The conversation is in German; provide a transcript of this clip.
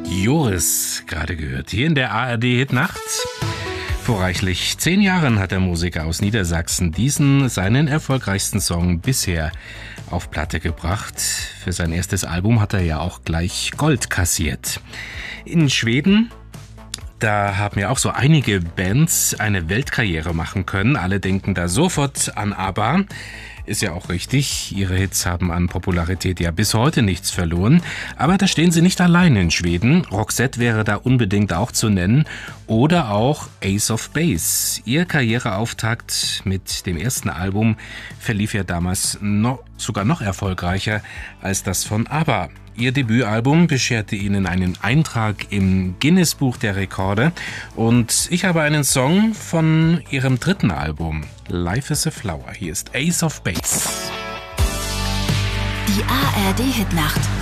Joris, gerade gehört, hier in der ARD-Hitnacht. Vor reichlich 10 Jahren hat der Musiker aus Niedersachsen diesen, seinen erfolgreichsten Song bisher auf Platte gebracht. Für sein erstes Album hat er ja auch gleich Gold kassiert. In Schweden, da haben ja auch so einige Bands eine Weltkarriere machen können. Alle denken da sofort an ABBA. Ist ja auch richtig, ihre Hits haben an Popularität ja bis heute nichts verloren. Aber da stehen sie nicht allein in Schweden. Roxette wäre da unbedingt auch zu nennen. Oder auch Ace of Base. Ihr Karriereauftakt mit dem ersten Album verlief ja damals sogar noch erfolgreicher als das von ABBA. Ihr Debütalbum bescherte ihnen einen Eintrag im Guinness-Buch der Rekorde. Und ich habe einen Song von ihrem dritten Album, Life is a Flower. Hier ist Ace of Base. Die ARD-Hitnacht